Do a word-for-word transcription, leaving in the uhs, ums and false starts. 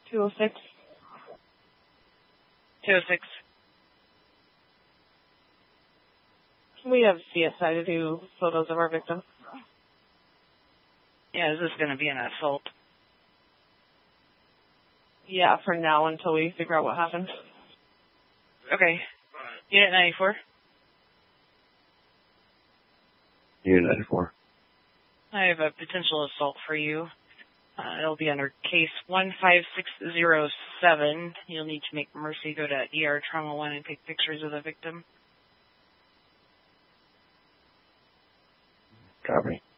two oh six. two oh six. We have C S I to do photos of our victim. Yeah, is this going to be an assault? Yeah, for now until we figure out what happened. Okay. Unit ninety-four. Unit ninety-four. I have a potential assault for you. Uh, it'll be under case one five six zero seven. You'll need to make Mercy go to E R Trauma one and take pictures of the victim. Copy.